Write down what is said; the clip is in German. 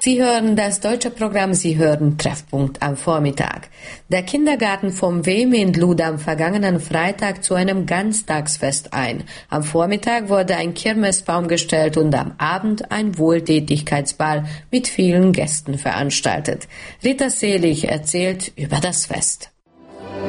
Sie hören das deutsche Programm, Sie hören Treffpunkt am Vormittag. Der Kindergarten vom Weming lud am vergangenen Freitag zu einem Ganztagsfest ein. Am Vormittag wurde ein Kirmesbaum gestellt und am Abend ein Wohltätigkeitsball mit vielen Gästen veranstaltet. Rita Selig erzählt über das Fest.